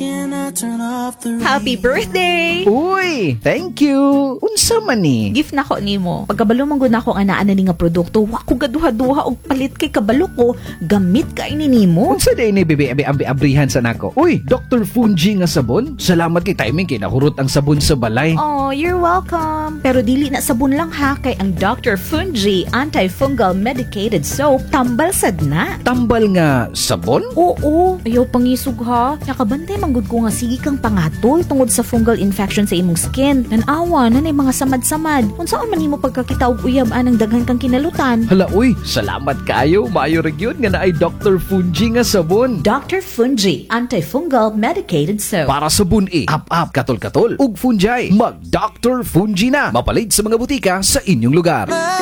can I turn off the Happy birthday! Uy, thank you. Unsa man ni? Gift na ko nimo. Pagkabalo man gud nako nga naa na ni nga produkto, wa ko gaduha-duha og palit kay kabalo ko. Gamit kay ni nimo. Unsa day ni bibi abrihan sa nako? Uy, Dr. Fungi nga sabon. Salamat kay timing kay nahurot ang sabon sa balay. Oh, you're welcome. Pero dili na sabon lang ha, kay ang Dr. Fungi Antifungal Medicated Soap tambal sad na. Tambal nga sabon? Oo, ayaw pangisog ha. Nakabantay manggod ko nga sige kang pangatol tungod sa fungal infection sa imong skin. Nanawa na mga samad-samad. Unsaon man nimo pagkakita og uyab anang daghan kang kinalutan. Hala uy, salamat kayo. Maayo ra gyud nga naay Dr. Fungi nga sabon. Dr. Fungi Antifungal Medicated Soap. Para sabon up, katol-katol ug fungi. Mag Dr. Fungi na. Mapalit sa mga butika sa inyong lugar.